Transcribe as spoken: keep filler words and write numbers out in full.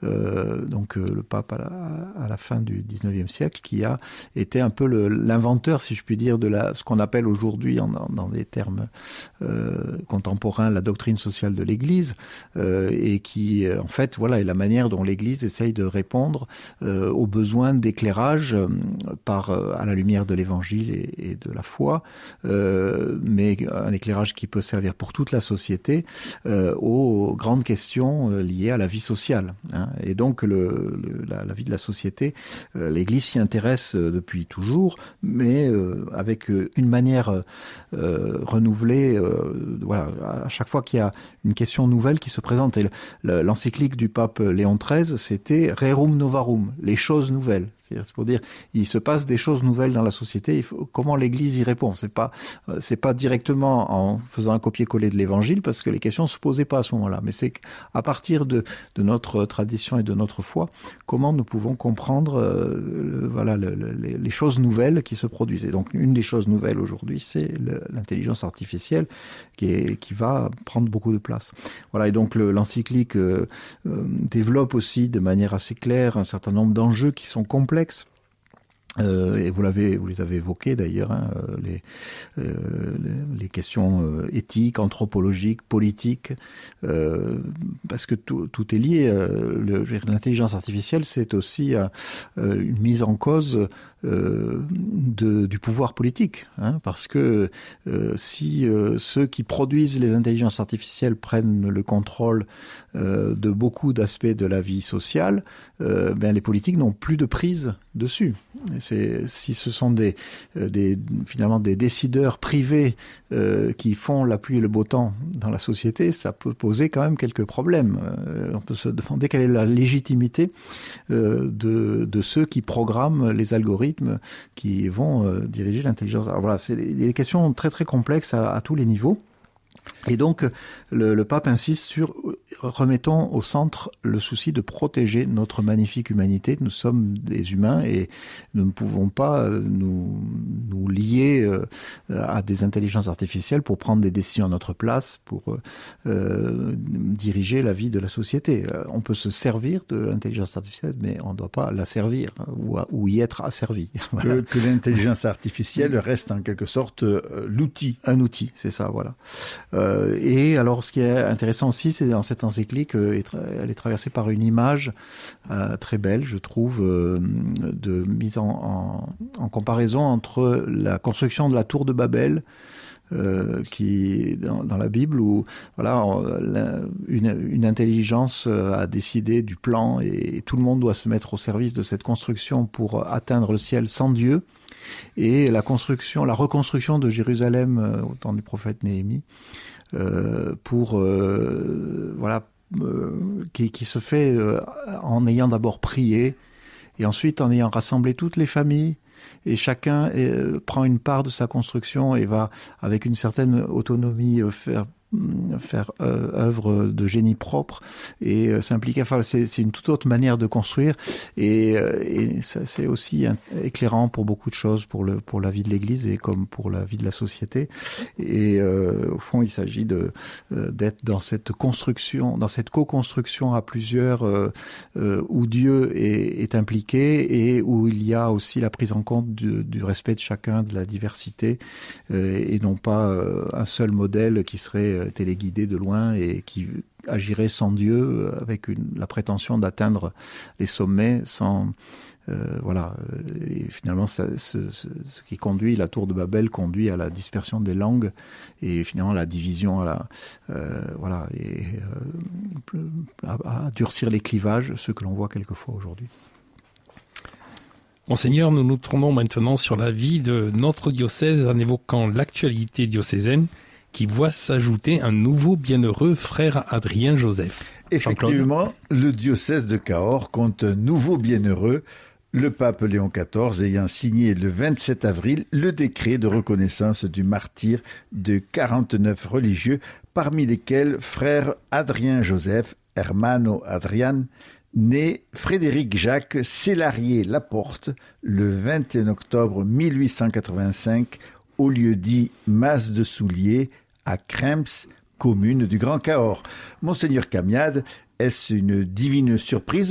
euh, donc euh, le pape à la, à la fin du dix-neuvième siècle, qui a été un peu le, l'inventeur, si je puis dire, de la, ce qu'on appelle aujourd'hui, en, dans des termes euh, contemporains, la doctrine sociale de l'Église, euh, et qui, en fait, voilà, est la manière dont l'Église essaye de répondre euh, aux besoins d'éclairage euh, par euh, à la lumière de l'Évangile et, et de la foi, euh, mais un éclairage qui peut servir pour toute la société euh, aux grandes questions euh, liées à la vie sociale. Hein. Et donc, le, le, la, la vie de la société, euh, l'Église s'y intéresse euh, depuis toujours, mais euh, avec euh, une manière euh, renouvelée. Euh, voilà, à chaque fois qu'il y a une question nouvelle qui se présente. Et le, l'encyclique du pape Léon treize, c'était Rerum Novarum, les choses nouvelles. C'est pour dire, il se passe des choses nouvelles dans la société. Il faut, comment l'Église y répond ? C'est pas, c'est pas directement en faisant un copier-coller de l'Évangile, parce que les questions se posaient pas à ce moment-là. Mais c'est à partir de, de notre tradition et de notre foi, comment nous pouvons comprendre, euh, le, voilà, le, le, les choses nouvelles qui se produisent. Et donc, une des choses nouvelles aujourd'hui, c'est le, l'intelligence artificielle qui est, qui va prendre beaucoup de place. Voilà. Et donc, le, l'encyclique euh, euh, développe aussi de manière assez claire un certain nombre d'enjeux qui sont complexes. Euh, et vous l'avez, vous les avez évoqués d'ailleurs, hein, les, euh, les questions euh, éthiques, anthropologiques, politiques, euh, parce que tout, tout est lié. Euh, le, l'intelligence artificielle, c'est aussi euh, une mise en cause euh, de, du pouvoir politique, hein, parce que euh, si euh, ceux qui produisent les intelligences artificielles prennent le contrôle euh, de beaucoup d'aspects de la vie sociale, euh, ben les politiques n'ont plus de prise dessus. C'est, si ce sont des, des, finalement des décideurs privés euh, qui font la pluie et le beau temps dans la société, ça peut poser quand même quelques problèmes. Euh, on peut se demander quelle est la légitimité euh, de, de ceux qui programment les algorithmes qui vont euh, diriger l'intelligence. Alors voilà, c'est des, des questions très très complexes à, à tous les niveaux. Et donc, le, le pape insiste sur remettons au centre le souci de protéger notre magnifique humanité. Nous sommes des humains et nous ne pouvons pas nous, nous lier à des intelligences artificielles pour prendre des décisions à notre place, pour euh, diriger la vie de la société. On peut se servir de l'intelligence artificielle, mais on ne doit pas la servir ou, à, ou y être asservi. Voilà. Que, que l'intelligence artificielle reste en quelque sorte euh, l'outil. Un outil, c'est ça, voilà. Euh, et alors, ce qui est intéressant aussi, c'est dans cette encyclique, euh, elle est traversée par une image euh, très belle, je trouve, euh, de mise en, en, en comparaison entre la construction de la tour de Babel, Euh, qui dans, dans la Bible où voilà une, une intelligence a décidé du plan et, et tout le monde doit se mettre au service de cette construction pour atteindre le ciel sans Dieu, et la construction, la reconstruction de Jérusalem euh, au temps du prophète Néhémie euh, pour euh, voilà euh, qui, qui se fait euh, en ayant d'abord prié et ensuite en ayant rassemblé toutes les familles. Et chacun euh, prend une part de sa construction et va, avec une certaine autonomie, euh, faire faire euh, œuvre de génie propre et euh, s'impliquer. Enfin, c'est, c'est une toute autre manière de construire et, euh, et ça, c'est aussi un, éclairant pour beaucoup de choses, pour le pour la vie de l'Église et comme pour la vie de la société. Et euh, au fond, il s'agit de euh, d'être dans cette construction, dans cette co-construction à plusieurs, euh, euh, où Dieu est, est impliqué et où il y a aussi la prise en compte du, du respect de chacun, de la diversité, euh, et non pas euh, un seul modèle qui serait téléguidé de loin et qui agirait sans Dieu avec une, la prétention d'atteindre les sommets sans euh, voilà et finalement ça, ce, ce, ce qui conduit la tour de Babel conduit à la dispersion des langues et finalement à la division à la euh, voilà et euh, à, à durcir les clivages, ce que l'on voit quelquefois aujourd'hui. Monseigneur, nous nous tournons maintenant sur la vie de notre diocèse en évoquant l'actualité diocésaine qui voit s'ajouter un nouveau bienheureux, frère Adrien Joseph. Effectivement, le diocèse de Cahors compte un nouveau bienheureux, le pape Léon quatorze ayant signé le vingt-sept avril le décret de reconnaissance du martyre de quarante-neuf religieux, parmi lesquels frère Adrien Joseph, Hermano Adrian, né Frédéric Jacques Célarier Laporte le vingt et un octobre mille huit cent quatre-vingt-cinq au lieu dit Mas de Soulier, à Krems, commune du Grand Cahors. Monseigneur Camiade, est-ce une divine surprise